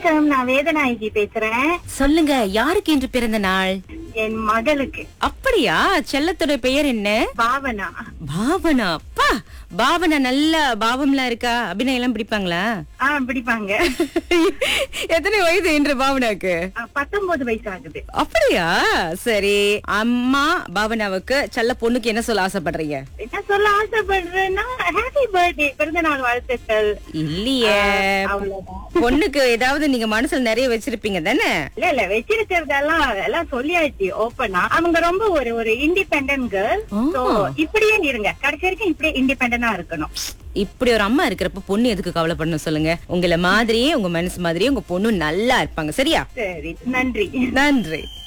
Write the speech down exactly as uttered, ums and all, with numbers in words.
வணக்கம், நான் வேதநாயகி பேசுறேன். சொல்லுங்க, யாருக்கு இன்று பிறந்த நாள்? என் மகளுக்கு. அப்படியா? செல்லத்தோட பெயர் என்ன? பாவனா. பாவனா. பா, பாவனா நல்ல பாவம்லாம் இருக்கா? அபிநயம் எல்லாம் பிடிப்பாங்களா? ஆ, பிடிப்பாங்க. எத்தனை வயது என்று பாவனாக்கு? ஆ, பத்தொன்பது வயசு ஆகுது. அப்படியா? சரி, அம்மா பாவனாவுக்கு செல்ல பொண்ணுக்கு என்ன சொல்ல ஆசைப்படுறீங்க? என்ன சொல்ல ஆசைப்படுறேன்னா, ஹாப்பி பர்த்டே, பிறந்த நாள் வாழ்த்துக்கள். இல்லையே, அவ்வளவுதான். பொண்ணுக்கு ஏதாவது நீங்க மனசுல நிறைய வச்சிருப்பீங்க தானே? இல்ல இல்ல வச்சிருக்கிறதெல்லாம் எல்லாம் சொல்லியாச்சு ஓப்பனா. அவங்க ரொம்ப ஒரு ஒரு இண்டிபெண்டன்ட் கேர்ள். சோ இப்படியே இருங்க, கடைசி வரைக்கும் இப்படியே இண்டிபெண்டனா இருக்கணும். இப்படி ஒரு அம்மா இருக்கிறப்ப பொண்ணு எதுக்கு கவலைப்படணும் சொல்லுங்க? உங்களை மாதிரியே, உங்க மனசு மாதிரியே உங்க பொண்ணு நல்லா இருப்பாங்க. சரியா? சரி, நன்றி. நன்றி.